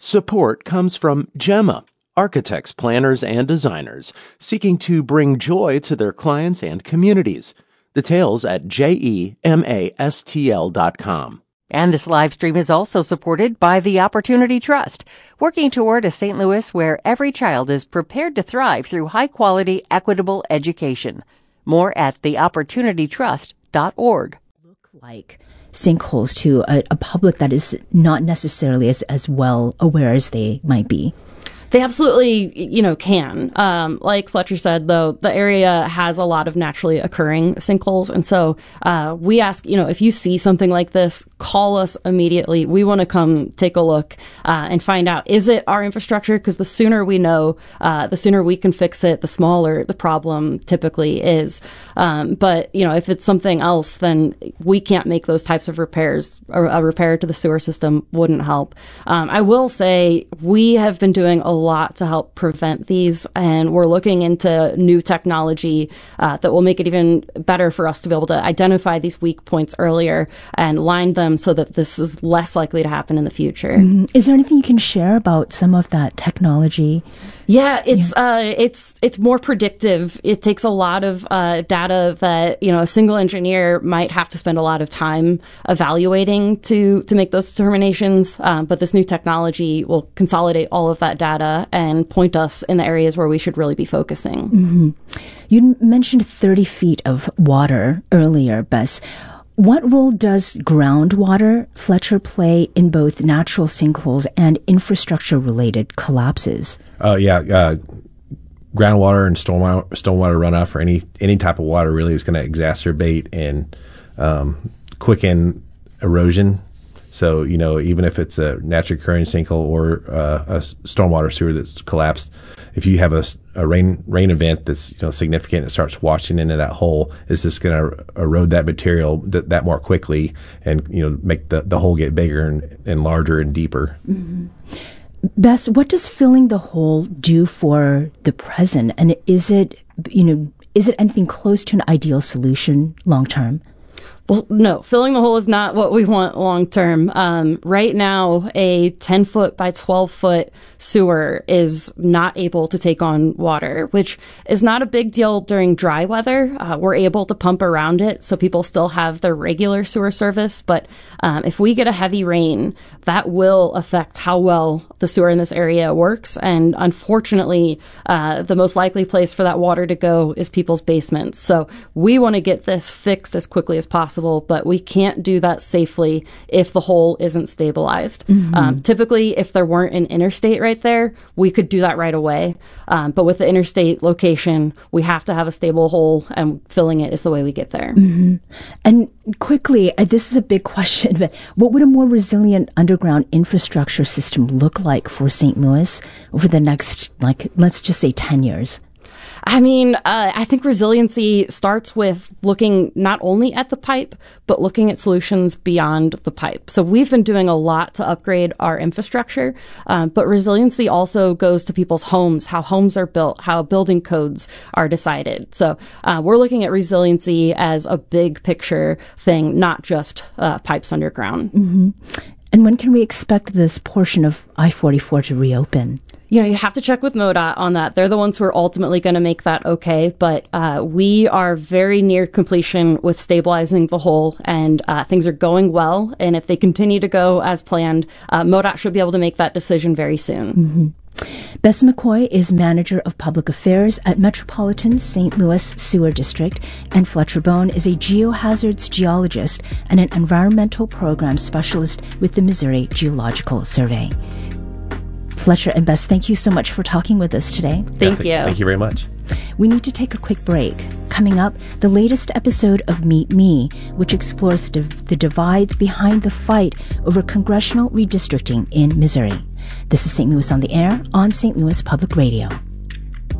Support comes from Gemma, architects, planners, and designers seeking to bring joy to their clients and communities. Details at GEMASTL.com. And this live stream is also supported by the Opportunity Trust, working toward a St. Louis where every child is prepared to thrive through high-quality, equitable education. More at theopportunitytrust.org. Look like sinkholes to a public that is not necessarily as well aware as they might be? They absolutely, can. Like Fletcher said, though, the area has a lot of naturally occurring sinkholes. And so we ask, if you see something like this, call us immediately. We want to come take a look and find out, is it our infrastructure? Because the sooner we know, the sooner we can fix it, the smaller the problem typically is. But, if it's something else, then we can't make those types of repairs. A repair to the sewer system wouldn't help. I will say we have been doing a lot to help prevent these, and we're looking into new technology that will make it even better for us to be able to identify these weak points earlier and line them so that this is less likely to happen in the future. Mm-hmm. Is there anything you can share about some of that technology? Yeah, it's more predictive. It takes a lot of data that a single engineer might have to spend a lot of time evaluating to make those determinations. But this new technology will consolidate all of that data and point us in the areas where we should really be focusing. Mm-hmm. You mentioned 30 feet of water earlier, Bess. What role does groundwater, Fletcher, play in both natural sinkholes and infrastructure-related collapses? Groundwater and stormwater runoff, or any type of water, really is going to exacerbate and quicken erosion. So, even if it's a naturally occurring sinkhole or a stormwater sewer that's collapsed, if you have a rain event that's significant, it starts washing into that hole, it's just going to erode that material that more quickly and make the hole get bigger and larger and deeper. Mm-hmm. Bess, what does filling the hole do for the present, and is it anything close to an ideal solution long term? Well, no, filling the hole is not what we want long term. Right now, a 10-foot by 12-foot sewer is not able to take on water, which is not a big deal during dry weather. We're able to pump around it, so people still have their regular sewer service. But if we get a heavy rain, that will affect how well the sewer in this area works. And unfortunately, the most likely place for that water to go is people's basements. So we want to get this fixed as quickly as possible, but we can't do that safely if the hole isn't stabilized. Mm-hmm. Typically, if there weren't an interstate right there, we could do that right away. But with the interstate location, we have to have a stable hole, and filling it is the way we get there. Mm-hmm. And quickly, this is a big question, but what would a more resilient underground infrastructure system look like for St. Louis over the next, let's just say 10 years? I think resiliency starts with looking not only at the pipe, but looking at solutions beyond the pipe. So we've been doing a lot to upgrade our infrastructure, but resiliency also goes to people's homes, how homes are built, how building codes are decided. So we're looking at resiliency as a big picture thing, not just pipes underground. Mm-hmm. And when can we expect this portion of I-44 to reopen? You have to check with MoDOT on that. They're the ones who are ultimately going to make that okay. But we are very near completion with stabilizing the hole, and things are going well. And if they continue to go as planned, MoDOT should be able to make that decision very soon. Mm-hmm. Bess McCoy is Manager of Public Affairs at Metropolitan St. Louis Sewer District, and Fletcher Bone is a geohazards geologist and an environmental program specialist with the Missouri Geological Survey. Fletcher and Bess, thank you so much for talking with us today. Thank you. Thank you very much. We need to take a quick break. Coming up, the latest episode of Meet Me, which explores the divides behind the fight over congressional redistricting in Missouri. This is St. Louis on the Air on St. Louis Public Radio.